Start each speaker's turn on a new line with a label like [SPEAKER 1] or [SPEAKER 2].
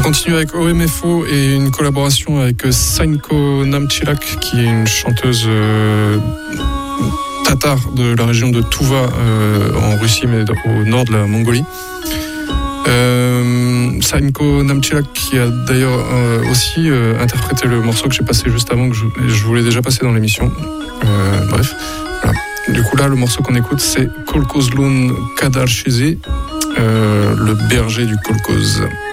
[SPEAKER 1] continue avec OMFO et une collaboration avec Sainko Namchilak, qui est une chanteuse tatar de la région de Touva en Russie, mais au nord de la Mongolie. Sainko Namchilak, qui a d'ailleurs aussi interprété le morceau que j'ai passé juste avant, que je voulais déjà passer dans l'émission. Bref, voilà. Du coup là, le morceau qu'on écoute, c'est Kolkozlun Kadar Shizi, le berger du kolkhoz.